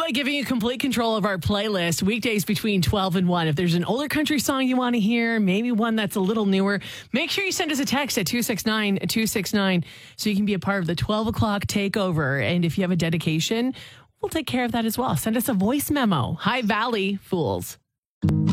Valley giving you complete control of our playlist weekdays between 12 and 1. If there's an older country song you want to hear, maybe one that's a little newer, make sure you send us a text at 269-269 so you can be a part of the 12 o'clock takeover. And if you have a dedication, we'll take care of that as well. Send us a voice memo. Hi, Valley Fools.